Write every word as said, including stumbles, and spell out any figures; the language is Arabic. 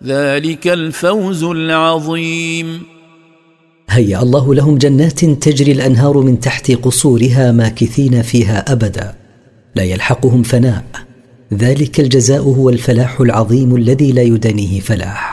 ذلك الفوز العظيم. هيأ الله لهم جنات تجري الأنهار من تحت قصورها ماكثين فيها أبدا، لا يلحقهم فناء. ذلك الجزاء هو الفلاح العظيم الذي لا يدانيه فلاح.